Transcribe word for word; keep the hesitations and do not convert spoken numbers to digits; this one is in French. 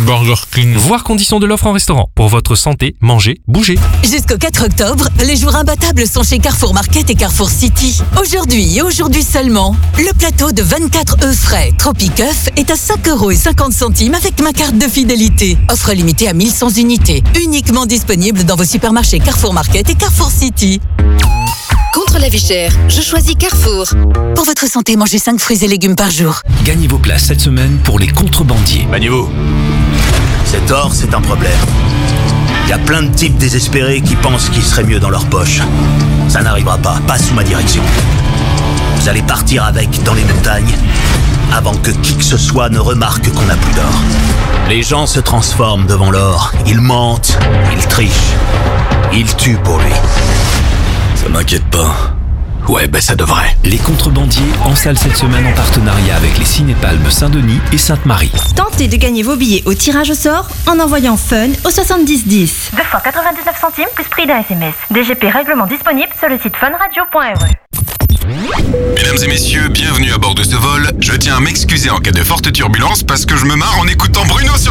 Burger King. Voir conditions de l'offre en restaurant. Pour votre santé, mangez, bougez. Jusqu'au quatre octobre, les jours imbattables sont chez Carrefour Market et Carrefour City. Aujourd'hui et aujourd'hui seulement, le plateau de vingt-quatre œufs frais Tropic-œuf est à cinq euros cinquante avec ma carte de fidélité. Offre limitée à mille cent unités. Uniquement disponible dans vos supermarchés Carrefour Market et Carrefour City. Contre la vie chère, je choisis Carrefour. Pour votre santé, mangez cinq fruits et légumes par jour. Gagnez vos places cette semaine pour les contrebandiers. Maniez-vous. Cet or, c'est un problème. Il y a plein de types désespérés qui pensent qu'il serait mieux dans leur poche. Ça n'arrivera pas, pas sous ma direction. Vous allez partir avec dans les montagnes avant que qui que ce soit ne remarque qu'on n'a plus d'or. Les gens se transforment devant l'or. Ils mentent, ils trichent, ils tuent pour lui. Ça m'inquiète pas. Ouais, ben ça devrait. Les contrebandiers en salle cette semaine en partenariat avec les Cinépalmes Saint-Denis et Sainte-Marie. Tentez de gagner vos billets au tirage au sort en envoyant FUN au soixante-dix dix. deux fois quatre-vingt-dix-neuf centimes plus prix d'un S M S. D G P règlement disponible sur le site funradio point r e. Mesdames et messieurs, bienvenue à bord de ce vol. Je tiens à m'excuser en cas de forte turbulence parce que je me marre en écoutant Bruno sur